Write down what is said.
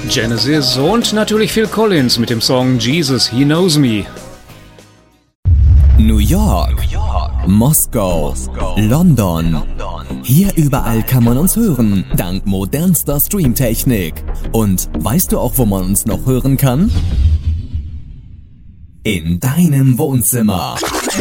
Genesis und natürlich Phil Collins mit dem Song Jesus, He Knows Me. New York, Moskau, London. Hier überall kann man uns hören, dank modernster Streamtechnik. Und weißt du auch, wo man uns noch hören kann? In deinem Wohnzimmer.